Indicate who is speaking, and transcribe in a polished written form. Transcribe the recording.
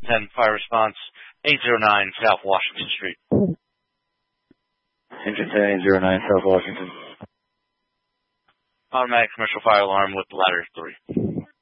Speaker 1: 10 Fire Response, 809 South Washington Street.
Speaker 2: Engine 10, 809 South Washington.
Speaker 1: Automatic commercial fire alarm with ladder 3.